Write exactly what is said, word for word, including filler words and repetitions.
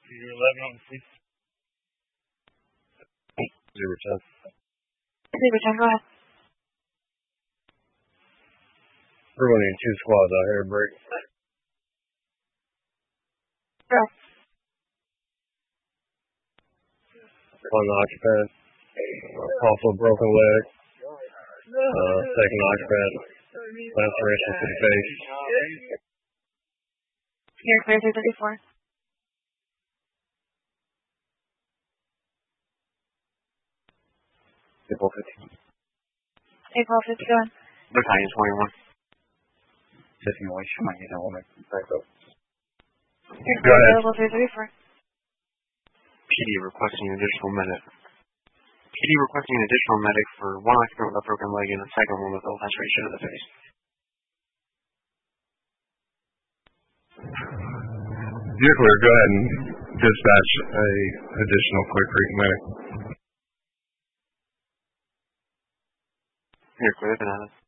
You're eleven on the seat. Zero ten. Zero ten, go ahead. Everyone need two squads out here, break. Go. One occupant. Also broken leg. Uh, second occupant. Laceration to the face. You're clear through thirty-four. April fifteen. April fifteen, go ahead. Battalion twenty-one. Continuation, I need a woman. Back up. You're Go ahead. available through thirty-four. P D requesting an additional medic. P D requesting an additional medic for one occupant with a broken leg and the second one with a laceration to the face. You're clear. Go ahead and dispatch a additional Clear Creek medic. You're clear, Bananas.